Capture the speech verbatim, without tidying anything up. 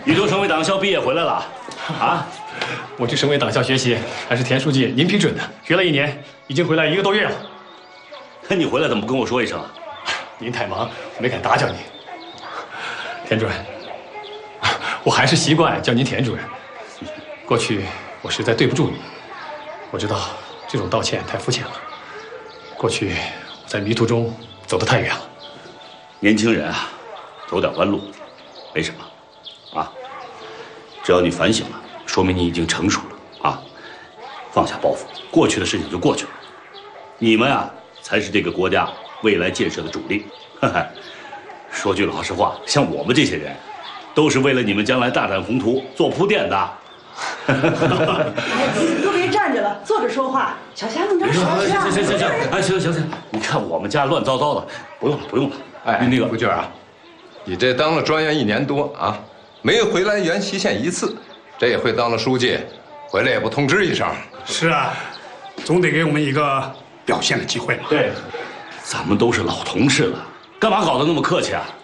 你都省委党校毕业回来了，啊？ 我去省委党校学习，还是田书记您批准的。学了一年，已经回来一个多月了。 那你回来怎么不跟我说一声啊？ 您太忙，没敢打搅您。田主任，我还是习惯叫您田主任。过去我实在对不住你，我知道这种道歉太肤浅了。过去我在迷途中走得太远了。 年轻人啊，走点弯路，没什么，啊，只要你反省了，说明你已经成熟了啊。放下包袱，过去的事情就过去了。你们啊，才是这个国家未来建设的主力。说句老实话，像我们这些人，都是为了你们将来大展宏图做铺垫的。 都别站着了，坐着说话。小霞弄张啥去啊？ 行行行行，哎，行行行，你看我们家乱糟糟的，不用了不用了。 哎， 那个吴娟啊，你这当了专员一年多啊，没回来原西县一次，这回当了书记，回来也不通知一声。 是啊，总得给我们一个表现的机会嘛。 对，咱们都是老同事了，干嘛搞得那么客气啊？